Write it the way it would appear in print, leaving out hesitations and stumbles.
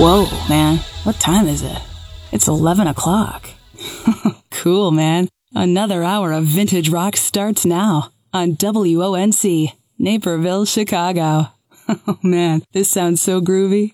Whoa, man, what time is it? It's 11 o'clock. Cool, man. Another hour of vintage rock starts now on WONC, Naperville, Chicago. Oh man, this sounds so groovy.